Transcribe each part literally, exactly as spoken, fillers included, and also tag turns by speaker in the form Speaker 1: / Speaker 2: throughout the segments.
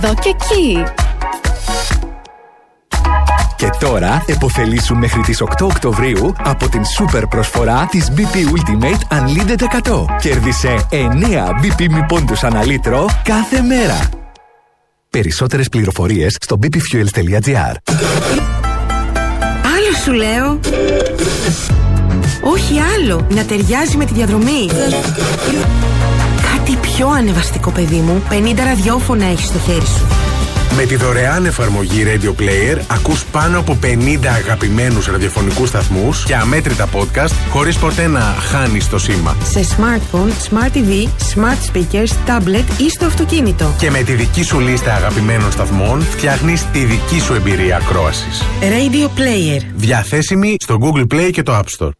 Speaker 1: Εδώ και εκεί.
Speaker 2: Και τώρα επωφελήσου μέχρι τις οκτώ Οκτωβρίου από την σούπερ προσφορά της μπι πι Ultimate Unlimited εκατό. Κέρδισε εννέα μπι πι μη πόντους ανά λίτρο κάθε μέρα. Περισσότερες πληροφορίες στο μπι πι fuels τελεία τζι άρ.
Speaker 3: Άλλο σου λέω. Όχι άλλο. Να ταιριάζει με τη διαδρομή. Κάτι πιο ανεβαστικό, παιδί μου. πενήντα ραδιόφωνα έχεις στο χέρι σου.
Speaker 4: Με τη δωρεάν εφαρμογή Radio Player ακούς πάνω από πενήντα αγαπημένους ραδιοφωνικούς σταθμούς και αμέτρητα podcast χωρίς ποτέ να χάνεις το σήμα.
Speaker 3: Σε smartphone, smart τι βι, smart speakers, tablet ή στο αυτοκίνητο.
Speaker 4: Και με τη δική σου λίστα αγαπημένων σταθμών φτιάχνεις τη δική σου εμπειρία ακρόασης.
Speaker 3: Radio Player.
Speaker 4: Διαθέσιμη στο Google Play και το App Store.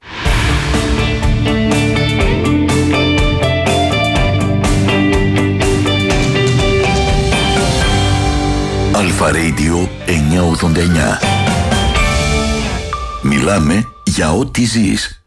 Speaker 5: Αλφα Radio εννιακόσια ογδόντα εννιά. Μιλάμε για ό,τι ζεις.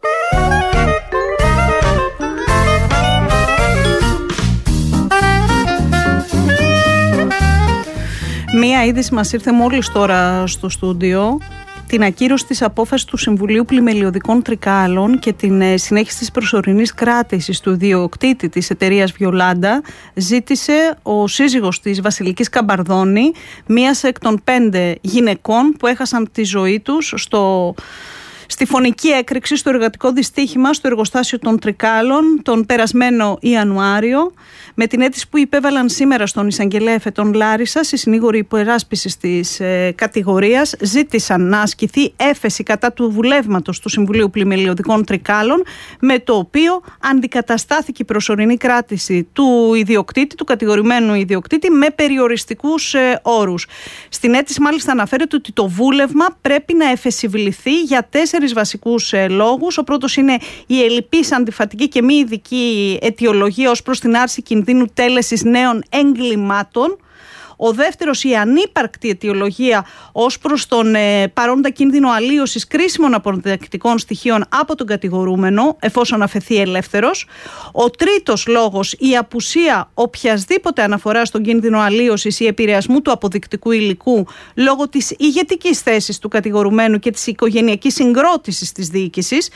Speaker 6: Μία είδηση μας ήρθε μόλις τώρα στο στούντιο. Την ακύρωση της απόφασης του Συμβουλίου Πλημελιωδικών Τρικάλων και την συνέχιση της προσωρινής κράτησης του ιδιοκτήτη της εταιρείας Βιολάντα ζήτησε ο σύζυγος της Βασιλικής Καμπαρδώνη, μίας εκ των πέντε γυναικών που έχασαν τη ζωή τους στο... στη φωνική έκρηξη στο εργατικό δυστύχημα στο εργοστάσιο των Τρικάλων τον περασμένο Ιανουάριο, με την αίτηση που υπέβαλαν σήμερα στον εισαγγελέα εφετών Λάρισσας οι συνήγοροι υπεράσπισης της ε, κατηγορίας ζήτησαν να ασκηθεί έφεση κατά του βουλεύματος του Συμβουλίου Πλημελιωδικών Τρικάλων, με το οποίο αντικαταστάθηκε η προσωρινή κράτηση του ιδιοκτήτη, του κατηγορημένου ιδιοκτήτη, με περιοριστικούς ε, όρους. Στην αίτηση μάλιστα αναφέρεται ότι το βούλευμα πρέπει να εφεσιβληθεί για τέσσερις βασικούς ε, λόγους. Ο πρώτος είναι η ελλειπής αντιφατική και μη ειδική αιτιολογία ως προς την άρση κινδύνου τέλεσης νέων εγκλημάτων. Ο δεύτερος, η ανύπαρκτη αιτιολογία ως προς τον ε, παρόντα κίνδυνο αλλίωσης κρίσιμων αποδεικτικών στοιχείων από τον κατηγορούμενο, εφόσον αφαιθεί ελεύθερος. Ο τρίτος λόγος, η απουσία οποιασδήποτε αναφορά στον κίνδυνο αλλίωσης ή επηρεασμού του αποδεικτικού υλικού λόγω της ηγετικής θέσης του κατηγορουμένου και της οικογενειακής συγκρότησης της διοίκησης.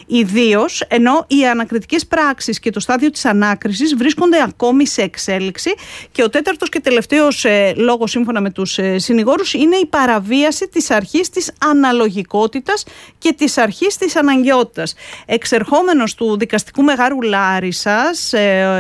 Speaker 6: Ιδίως, ενώ οι ανακριτικές πράξεις και το στάδιο της ανάκρισης βρίσκονται ακόμη σε εξέλιξη. Και ο τέταρτος και τελευταίος λόγο, σύμφωνα με τους συνηγόρους, είναι η παραβίαση της αρχής της αναλογικότητας και της αρχής της αναγκαιότητας. Εξερχόμενος του δικαστικού μεγάρου Λάρισσας,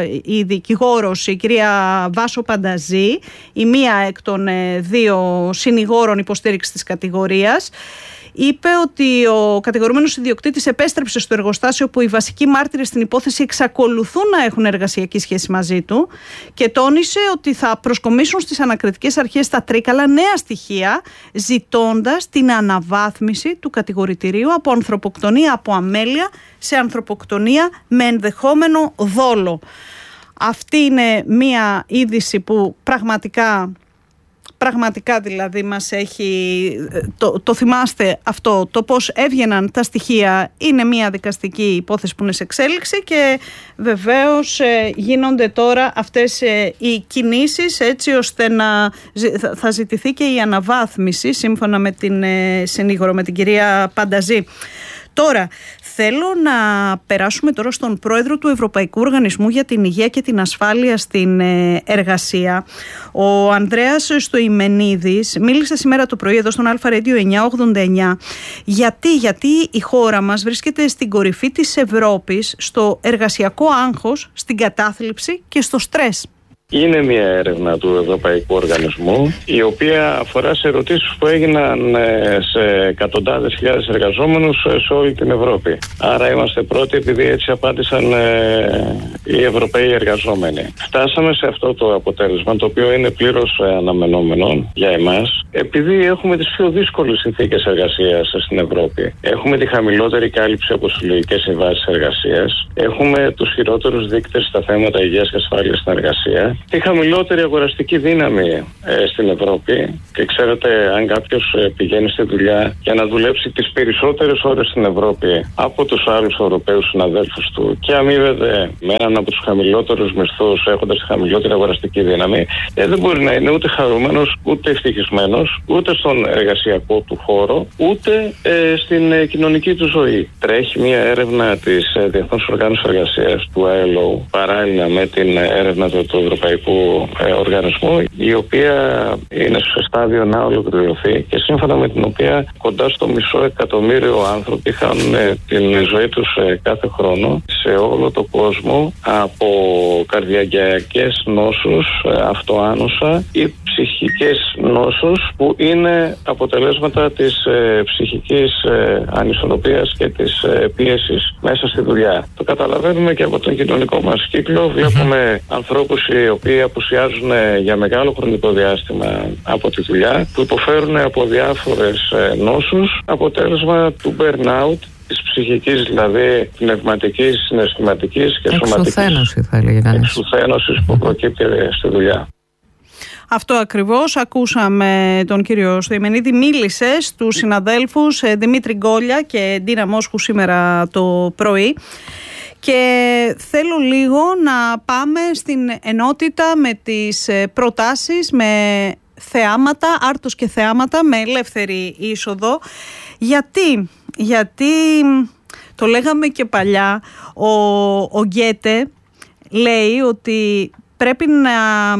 Speaker 6: η δικηγόρος, η κυρία Βάσο Πανταζή, η μία εκ των δύο συνηγόρων υποστήριξης της κατηγορίας, είπε ότι ο κατηγορούμενος ιδιοκτήτης επέστρεψε στο εργοστάσιο που οι βασικοί μάρτυρες στην υπόθεση εξακολουθούν να έχουν εργασιακή σχέση μαζί του και τόνισε ότι θα προσκομίσουν στις ανακριτικές αρχές τα Τρίκαλα νέα στοιχεία, ζητώντας την αναβάθμιση του κατηγορητηρίου από ανθρωποκτονία από αμέλεια σε ανθρωποκτονία με ενδεχόμενο δόλο. Αυτή είναι μία είδηση που πραγματικά... Πραγματικά δηλαδή μας έχει, το, το θυμάστε αυτό, το πώς έβγαιναν τα στοιχεία, είναι μια δικαστική υπόθεση που είναι σε εξέλιξη και βεβαίως ε, γίνονται τώρα αυτές ε, οι κινήσεις έτσι ώστε να θα, θα ζητηθεί και η αναβάθμιση σύμφωνα με την ε, συνήγορο, με την κυρία Πανταζή. Τώρα, θέλω να περάσουμε τώρα στον πρόεδρο του Ευρωπαϊκού Οργανισμού για την Υγεία και την Ασφάλεια στην εργασία. Ο Ανδρέας Στοημενίδης μίλησε σήμερα το πρωί εδώ στον Αλφα Radio εννιακόσια ογδόντα εννιά. Γιατί, γιατί η χώρα μας βρίσκεται στην κορυφή της Ευρώπης στο εργασιακό άγχος, στην κατάθλιψη και στο στρες.
Speaker 7: Είναι μια έρευνα του Ευρωπαϊκού Οργανισμού, η οποία αφορά σε ερωτήσεις που έγιναν σε εκατοντάδες χιλιάδες εργαζόμενους σε όλη την Ευρώπη. Άρα είμαστε πρώτοι επειδή έτσι απάντησαν οι Ευρωπαίοι εργαζόμενοι. Φτάσαμε σε αυτό το αποτέλεσμα, το οποίο είναι πλήρως αναμενόμενο για εμάς, επειδή έχουμε τις πιο δύσκολες συνθήκες εργασίας στην Ευρώπη. Έχουμε τη χαμηλότερη κάλυψη από συλλογικές συμβάσεις εργασίας. Έχουμε τους χειρότερους δείκτες στα θέματα υγείας και ασφάλειας στην εργασία. τη χαμηλότερη αγοραστική δύναμη ε, στην Ευρώπη. Και ξέρετε, αν κάποιος ε, πηγαίνει στη δουλειά για να δουλέψει τις περισσότερες ώρες στην Ευρώπη από τους άλλους Ευρωπαίους συναδέλφους του και αμείβεται με έναν από τους χαμηλότερους μισθούς, έχοντας τη χαμηλότερη αγοραστική δύναμη, ε, δεν μπορεί να είναι ούτε χαρούμενος, ούτε ευτυχισμένος, ούτε στον εργασιακό του χώρο, ούτε ε, στην ε, κοινωνική του ζωή. Τρέχει μια έρευνα της ε, Διεθνούς Οργάνωσης Εργασίας, του άι ελ ο, παράλληλα με την έρευνα του, του Ευρωπαϊκού ε, Οργανισμού, η οποία είναι σε στάδιο να ολοκληρωθεί και σύμφωνα με την οποία κοντά στο μισό εκατομμύριο άνθρωποι χάνουν ε, την ζωή τους ε, κάθε χρόνο σε όλο τον κόσμο από καρδιαγγειακές νόσους, ε, αυτοάνωσα ή ψυχικές νόσους που είναι αποτελέσματα της ε, ψυχικής ε, ανισορροπίας και της ε, πίεσης μέσα στη δουλειά. Το καταλαβαίνουμε και από τον κοινωνικό μας κύκλο. Βλέπουμε ανθρώπους οι οποίοι απουσιάζουν για μεγάλο χρονικό διάστημα από τη δουλειά, που υποφέρουν από διάφορες ε, νόσους, αποτέλεσμα του burnout, της ψυχικής, δηλαδή πνευματικής, συναισθηματικής και σωματικής
Speaker 1: θα έλεγε κανείς.
Speaker 7: Εξουθένωσης που προκύπτει στη δουλειά.
Speaker 6: Αυτό ακριβώς ακούσαμε τον κύριο Στοημενίδη. Μίλησε στους συναδέλφους Δημήτρη Γκόλια και Ντίνα Μόσχου σήμερα το πρωί. Και θέλω λίγο να πάμε στην ενότητα με τις προτάσεις, με θεάματα, άρτος και θεάματα, με ελεύθερη είσοδο. Γιατί, γιατί το λέγαμε και παλιά, ο, ο Γκέτε λέει ότι πρέπει να...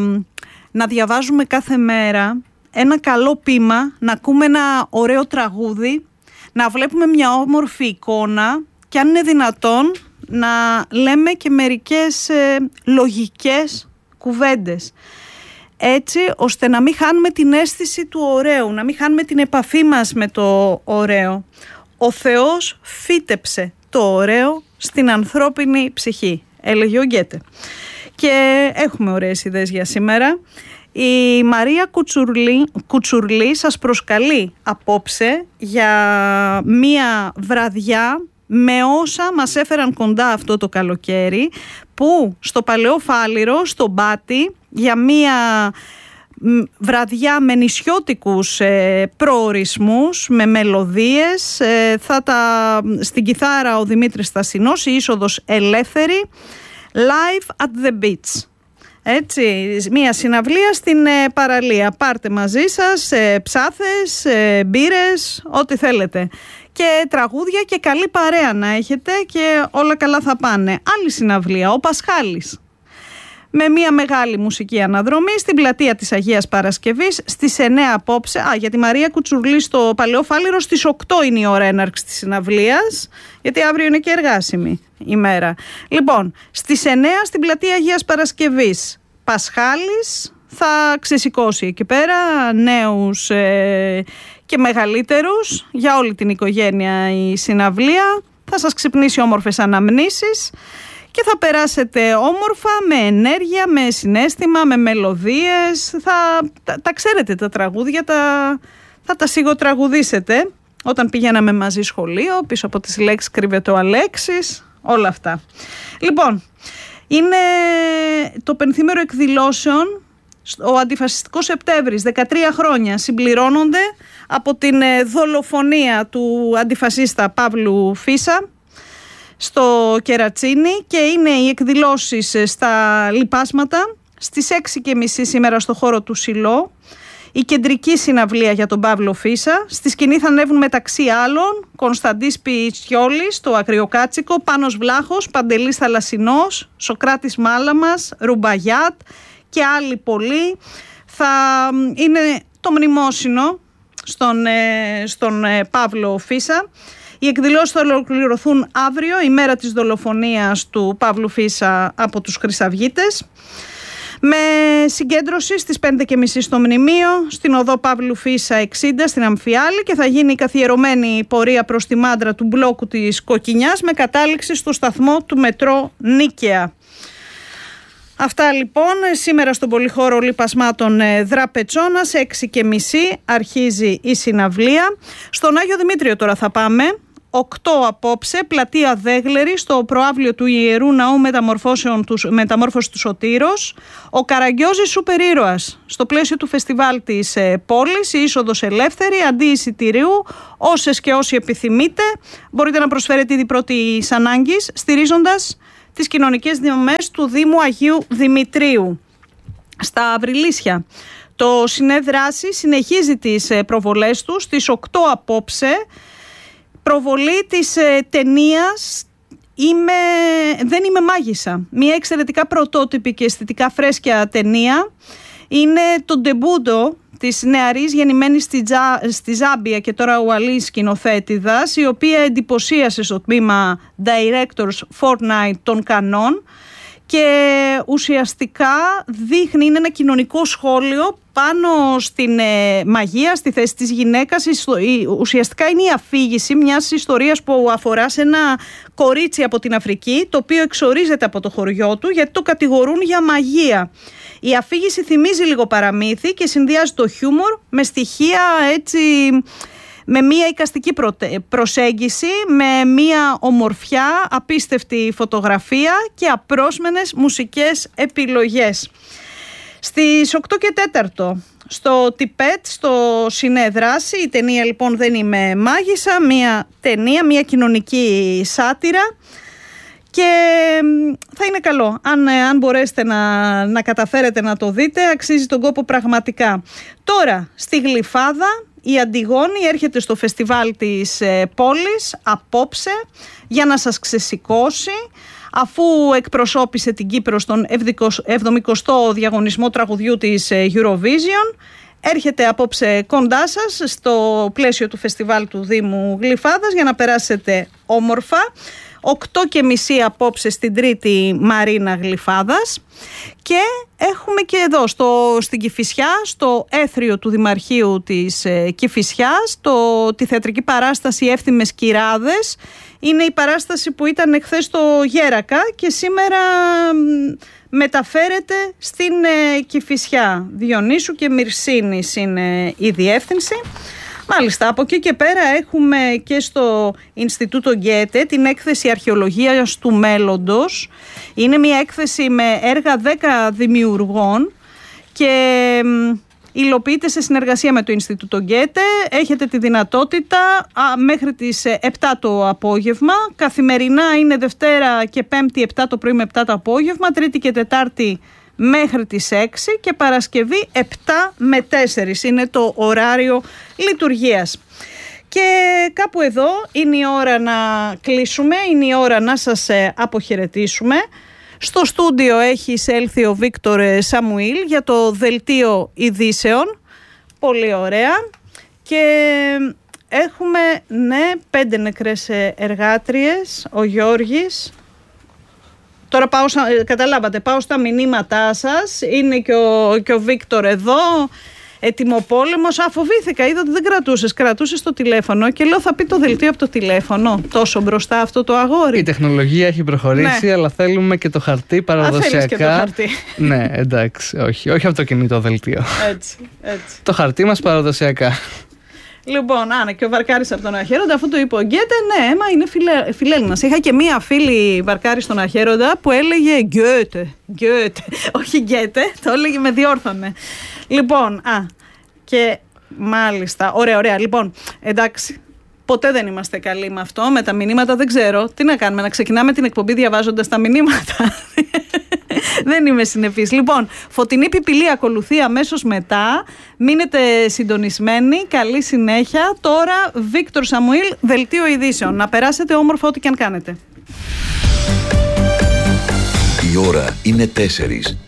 Speaker 6: να διαβάζουμε κάθε μέρα ένα καλό ποίημα, να ακούμε ένα ωραίο τραγούδι, να βλέπουμε μια όμορφη εικόνα και αν είναι δυνατόν να λέμε και μερικές ε, λογικές κουβέντες. Έτσι ώστε να μην χάνουμε την αίσθηση του ωραίου, να μην χάνουμε την επαφή μας με το ωραίο. Ο Θεός φύτεψε το ωραίο στην ανθρώπινη ψυχή, έλεγε ο Γκέτε. Και έχουμε ωραίες ιδέες για σήμερα. Η Μαρία Κουτσουρλή, Κουτσουρλή σας προσκαλεί απόψε για μία βραδιά με όσα μας έφεραν κοντά αυτό το καλοκαίρι, που στο Παλαιό Φάληρο, στο Μπάτι, για μία βραδιά με νησιώτικους ε, προορισμούς, με μελωδίες, ε, θα τα, στην κιθάρα ο Δημήτρης Στασινός, η είσοδος ελεύθερη, Live at the Beach. Έτσι, μια συναυλία στην ε, παραλία. Πάρτε μαζί σας ε, ψάθες, ε, μπύρες, ό,τι θέλετε. Και τραγούδια και καλή παρέα να έχετε και όλα καλά θα πάνε. Άλλη συναυλία, ο Πασχάλης. Με μια μεγάλη μουσική αναδρομή στην πλατεία της Αγίας Παρασκευής στις εννέα απόψε. Α, για τη Μαρία Κουτσουρλή στο Παλαιό Φάληρο στις οκτώ είναι η ώρα έναρξη της συναυλίας, γιατί αύριο είναι και εργάσιμη ημέρα. Λοιπόν, στις εννέα στην πλατεία Αγίας Παρασκευής, Πασχάλης, θα ξεσηκώσει εκεί πέρα νέους ε, και μεγαλύτερους, για όλη την οικογένεια η συναυλία. Θα σας ξυπνήσει όμορφες αναμνήσεις και θα περάσετε όμορφα, με ενέργεια, με συναίσθημα, με μελωδίες. Θα τα, τα ξέρετε τα τραγούδια, τα, θα τα σιγοτραγουδήσετε. Όταν πηγαίναμε μαζί σχολείο, πίσω από τις λέξεις κρύβεται ο Αλέξης, όλα αυτά. Λοιπόν, είναι το πενθήμερο εκδηλώσεων, ο Αντιφασιστικός Σεπτέμβρης, δεκατρία χρόνια συμπληρώνονται από την δολοφονία του αντιφασίστα Παύλου Φίσα στο Κερατσίνι, και είναι οι εκδηλώσεις στα Λιπάσματα στις έξι και μισή σήμερα στο χώρο του Σιλό. Η κεντρική συναυλία για τον Παύλο Φίσα. Στη σκηνή θα ανέβουν μεταξύ άλλων Κωνσταντής Πιτσιόλης, το Ακριοκάτσικο, Πάνος Βλάχος, Παντελής Θαλασσινός, Σοκράτης Μάλαμας, Ρουμπαγιάτ και άλλοι πολλοί. Θα είναι το μνημόσυνο στον, στον Παύλο Φίσα. Οι εκδηλώσεις θα ολοκληρωθούν αύριο, η μέρα της δολοφονίας του Παύλου Φίσα από τους Χρυσαυγίτες, με συγκέντρωση στις πέντε και μισή στο Μνημείο, στην οδό Παύλου Φίσα εξήντα στην Αμφιάλη, και θα γίνει η καθιερωμένη πορεία προς τη μάντρα του μπλόκου της Κοκκινιάς με κατάληξη στο σταθμό του μετρό Νίκαια. Αυτά λοιπόν σήμερα στον Πολυχώρο Λιπασμάτων Δραπετσώνας, έξι και μισή αρχίζει η συναυλία. Στον Άγιο Δημήτριο τώρα θα πάμε, οκτώ απόψε, πλατεία Δέγλερη, στο προαύλιο του Ιερού Ναού Μεταμόρφωσης του Σωτήρος. Ο Καραγκιόζης Σούπερ Ήρωας, στο πλαίσιο του φεστιβάλ της ε, πόλης, η είσοδος ελεύθερη, αντί εισιτηρίου, όσες και όσοι επιθυμείτε. Μπορείτε να προσφέρετε ήδη πρώτης ανάγκης, στηρίζοντας τις κοινωνικές δομές του Δήμου Αγίου Δημητρίου. Στα Αυριλίσια, το Συνέδραση συνεχίζει τις προβολές του στις οκτώ απόψε. Προβολή της ε, ταινίας είμαι, «Δεν είμαι μάγισσα». Μια εξαιρετικά πρωτότυπη και αισθητικά φρέσκια ταινία. Είναι το ντεμπούτο της νεαρής γεννημένης στη, Τζα, στη Ζάμπια και τώρα ουαλής σκηνοθέτηδας, η οποία εντυπωσίασε στο τμήμα Directors Fortnight των Κανών και ουσιαστικά δείχνει, είναι ένα κοινωνικό σχόλιο πάνω στην ε, μαγεία, στη θέση της γυναίκας. Ουσιαστικά είναι η αφήγηση μιας ιστορίας που αφορά σε ένα κορίτσι από την Αφρική, το οποίο εξορίζεται από το χωριό του γιατί το κατηγορούν για μαγεία. Η αφήγηση θυμίζει λίγο παραμύθι και συνδυάζει το χιούμορ με στοιχεία έτσι, με μια εικαστική προσέγγιση, με μια ομορφιά, απίστευτη φωτογραφία και απρόσμενες μουσικές επιλογές. Στις οκτώ και τέσσερα στο Τιπέτ, στο Συνέδραση, η ταινία λοιπόν «Δεν είμαι μάγισσα», μια ταινία, μια κοινωνική σάτυρα και θα είναι καλό. Αν, αν μπορέσετε να, να καταφέρετε να το δείτε, αξίζει τον κόπο πραγματικά. Τώρα, στη Γλυφάδα, η Αντιγόνη έρχεται στο φεστιβάλ της ε, πόλης απόψε για να σας ξεσηκώσει, αφού εκπροσώπησε την Κύπρο στον εβδομηκοστό διαγωνισμό τραγουδιού της Eurovision. Έρχεται απόψε κοντά σας στο πλαίσιο του φεστιβάλ του Δήμου Γλυφάδας για να περάσετε όμορφα. Οκτώ και μισή απόψε στην Τρίτη Μαρίνα Γλυφάδας. Και έχουμε και εδώ στο, στην Κηφισιά, στο έθριο του Δημαρχείου της ε, Κηφισιάς, το, τη θεατρική παράσταση Εύθυμες Κυράδες. Είναι η παράσταση που ήταν εχθές στο Γέρακα και σήμερα μεταφέρεται στην ε, Κηφισιά. Διονύσου και Μυρσίνης είναι η διεύθυνση. Μάλιστα, από εκεί και πέρα έχουμε και στο Ινστιτούτο Γκέτε την έκθεση Αρχαιολογίας του Μέλλοντος. Είναι μια έκθεση με έργα δέκα δημιουργών και υλοποιείται σε συνεργασία με το Ινστιτούτο Γκέτε. Έχετε τη δυνατότητα α, μέχρι τις επτά το απόγευμα. Καθημερινά είναι Δευτέρα και Πέμπτη επτά το πρωί με επτά το απόγευμα. Τρίτη και Τετάρτη μέχρι τις έξι και Παρασκευή επτά με τέσσερα είναι το ωράριο λειτουργίας. Και κάπου εδώ είναι η ώρα να κλείσουμε, είναι η ώρα να σας αποχαιρετήσουμε. Στο στούντιο έχει εισέλθει ο Βίκτορ Σαμουήλ για το δελτίο ειδήσεων. Πολύ ωραία. Και έχουμε, ναι, πέντε νεκρές εργάτριες, ο Γιώργης. Τώρα πάω, καταλάβατε, πάω στα μηνύματά σας. Είναι και ο, και ο Βίκτορ εδώ, ετοιμοπόλεμος. Α, φοβήθηκα, είδα ότι δεν κρατούσες, κρατούσες το τηλέφωνο και λέω θα πει το δελτίο από το τηλέφωνο. Τόσο μπροστά αυτό το αγόρι.
Speaker 1: Η τεχνολογία έχει προχωρήσει, ναι, αλλά θέλουμε και το χαρτί παραδοσιακά.
Speaker 6: Α, θέλεις και το χαρτί.
Speaker 1: Ναι, εντάξει, όχι, όχι από το κινητό δελτίο.
Speaker 6: Έτσι, έτσι.
Speaker 1: Το χαρτί μας παραδοσιακά.
Speaker 6: Λοιπόν, Άννα, και ο Βαρκάρης από τον Αχέροντα, αφού το είπε ο Γκέτε, ναι, μα είναι φιλε, φιλέλληνας. Είχα και μία φίλη Βαρκάρη στον Αχέροντα που έλεγε Γκέτε, Γκέτε, όχι Γκέτε, το έλεγε, με διόρθωνε. Λοιπόν, α, και μάλιστα, ωραία, ωραία, λοιπόν, εντάξει. Ποτέ δεν είμαστε καλοί με αυτό, με τα μηνύματα δεν ξέρω. Τι να κάνουμε, να ξεκινάμε την εκπομπή διαβάζοντας τα μηνύματα. Δεν είμαι συνεπής. Λοιπόν, Φωτεινή Πιπηλή ακολουθεί αμέσως μετά. Μείνετε συντονισμένοι. Καλή συνέχεια. Τώρα, Βίκτορ Σαμουήλ, δελτίο ειδήσεων. Να περάσετε όμορφα ό,τι και αν κάνετε.
Speaker 5: Η ώρα είναι τέσσερις.